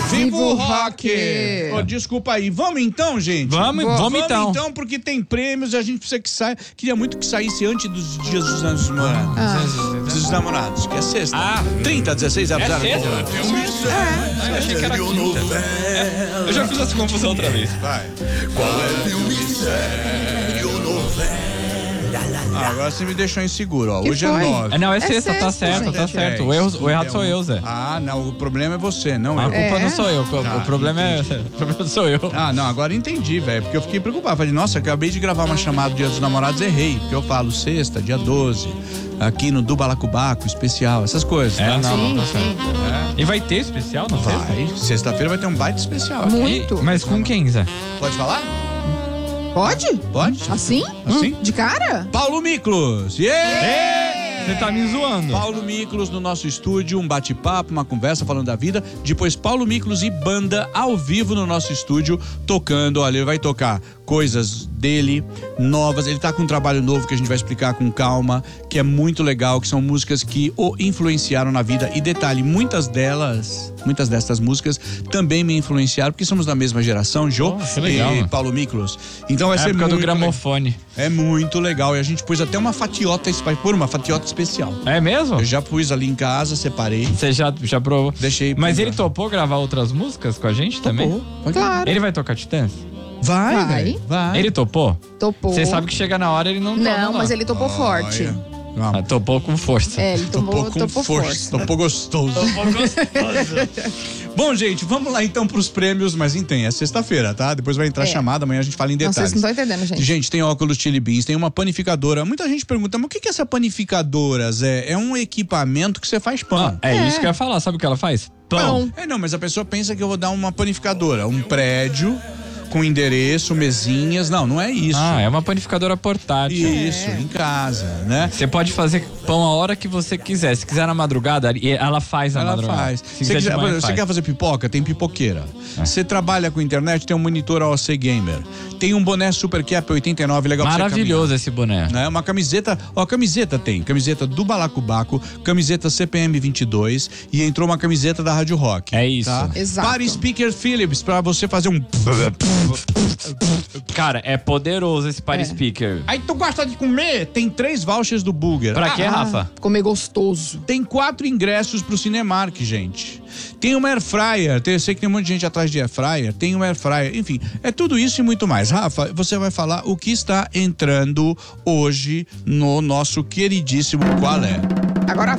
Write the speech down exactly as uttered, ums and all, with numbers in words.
Viva o rock! Oh, desculpa aí. Vamos então, gente? Vamos, vamos, vamos então. Vamos então, porque tem prêmios e a gente precisa que saia. Queria muito que saísse antes dos dias dos namorados. Ah. Dos namorados, que é sexta. Ah. trinta, dezesseis, zero zero. É sexta? É. Eu achei que era quinta. É. Eu já fiz essa confusão outra vez. Vai. Qual é o mistério novela? Ah, agora você me deixou inseguro, ó. Que Hoje foi? é nove. É, não, é, É sexta, tá sexta, certo, gente. tá certo. O, erro, o errado sou eu, Zé. Ah, não, o problema é você, não A eu. culpa É? não sou eu, o, Tá, o problema é, o problema sou eu. Ah, não, agora entendi, velho, porque eu fiquei preocupado. Falei, nossa, acabei de gravar uma chamada do Dia dos Namorados, errei, porque eu falo sexta, dia doze, aqui no do Balacobaco, especial, essas coisas, É, tá? não, não, tá Sim, certo. sim. E vai ter especial, não sei? Vai, sexta-feira vai ter um baita especial. Muito. Mas com quem, Zé? Pode falar? Pode? Pode? Assim? Assim? De cara? Paulo Miklos! Yeah! Você tá me zoando. Paulo Miklos no nosso estúdio, um bate-papo, uma conversa falando da vida. Depois Paulo Miklos e banda ao vivo no nosso estúdio, tocando. Olha, ele vai tocar coisas dele, novas. Ele tá com um trabalho novo que a gente vai explicar com calma, que é muito legal, que são músicas que o influenciaram na vida. E detalhe, muitas delas, muitas dessas músicas também me influenciaram, porque somos da mesma geração, Jô Oh, que legal, e mano. Paulo Miklos. Então vai É ser época muito do gramofone. É muito legal. E a gente pôs até uma fatiota, vai pôr uma fatiota especial. É mesmo? Eu já pus ali em casa, separei. Você já, já provou? Deixei. Mas ele pra- topou gravar outras músicas com a gente também? Topou. Pode- Claro. Ele vai tocar Titãs? Vai, Vai. velho. Vai. Ele topou? Topou. Você sabe que chega na hora ele não topa, Não, mas ele topou forte. Olha. Ah, Não, topou com força. É, ele topou tomou, com topou força. força. Topou gostoso. Topou gostoso. Bom, gente, vamos lá então pros prêmios, mas tem, é sexta-feira, tá? Depois vai entrar a É. chamada, amanhã a gente fala em Não, detalhes. vocês não estão entendendo, gente. Gente, tem óculos Chili Beans, tem uma panificadora. Muita gente pergunta, mas o que que é essa panificadora, Zé? É um equipamento que você faz pão. É, É. isso que eu ia falar. Sabe o que ela faz? Pão. É, não, mas a pessoa pensa que eu vou dar uma panificadora, um prédio com endereço, mesinhas. Não, não é isso. Ah, é uma panificadora portátil. Isso, em casa, né? Você pode fazer pão a hora que você quiser. Se quiser na madrugada, e ela faz na Ela madrugada. faz. Se Você, quiser de quiser- manhã, você faz. quer fazer pipoca? Tem pipoqueira. É. Você trabalha com internet? Tem um monitor A O C Gamer. Tem um boné Super Cap oitenta e nove, legal pra você Maravilhoso esse boné. né? Uma camiseta, ó, camiseta tem, camiseta do Balacobaco, camiseta C P M vinte e dois e entrou uma camiseta da Rádio Rock. É isso. Tá? Exato. Para Speaker Philips, pra você fazer um... Cara, é poderoso esse party É. speaker. Aí tu gosta de comer? Tem três vouchers do Burger. Pra quê, Ah, Rafa? Comer gostoso. Tem quatro ingressos pro Cinemark, gente. Tem uma air fryer, tem, eu sei que tem um monte de gente atrás de air fryer, tem uma air fryer, enfim, é tudo isso e muito mais. Rafa, você vai falar o que está entrando hoje no nosso queridíssimo Qual é? Agora